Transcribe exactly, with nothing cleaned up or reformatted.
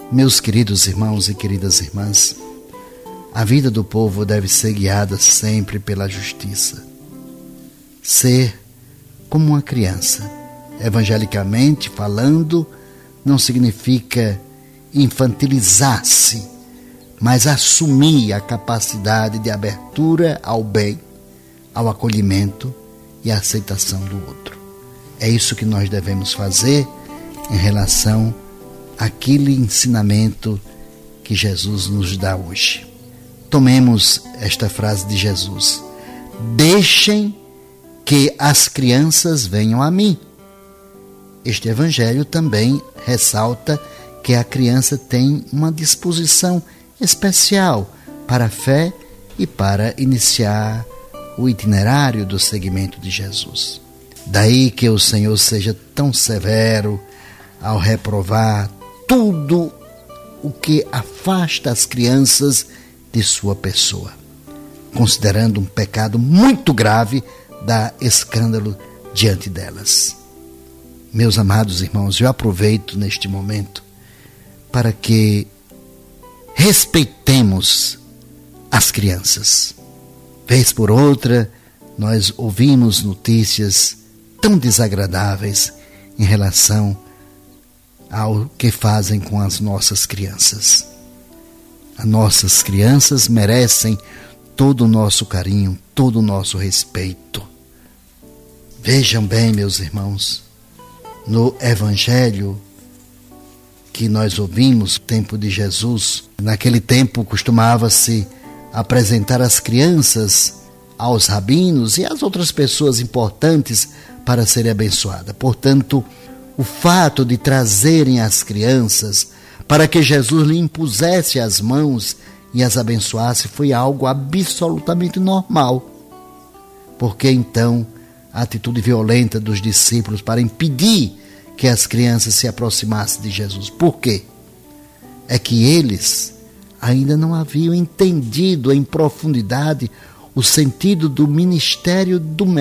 Meus queridos irmãos e queridas irmãs, a vida do povo deve ser guiada sempre pela justiça. Ser como uma criança, evangelicamente falando, não significa infantilizar-se, mas assumir a capacidade de abertura ao bem, ao acolhimento e à aceitação do outro. É isso que nós devemos fazer em relação àquele ensinamento que Jesus nos dá hoje. Tomemos esta frase de Jesus: deixem que as crianças venham a mim. Este evangelho também ressalta que a criança tem uma disposição especial para a fé e para iniciar o itinerário do seguimento de Jesus. Daí que o Senhor seja tão severo ao reprovar tudo o que afasta as crianças de sua pessoa, considerando um pecado muito grave dar escândalo diante delas. Meus amados irmãos, eu aproveito neste momento para que respeitemos as crianças. Vez por outra, nós ouvimos notícias tão desagradáveis em relação ao que fazem com as nossas crianças. As nossas crianças merecem todo o nosso carinho, todo o nosso respeito. Vejam bem, meus irmãos, no Evangelho que nós ouvimos, no tempo de Jesus, naquele tempo costumava-se apresentar as crianças aos rabinos e às outras pessoas importantes para serem abençoadas. Portanto, o fato de trazerem as crianças para que Jesus lhe impusesse as mãos e as abençoasse foi algo absolutamente normal. Porque então a atitude violenta dos discípulos para impedir que as crianças se aproximassem de Jesus? Por quê? É que eles ainda não haviam entendido em profundidade o sentido do ministério do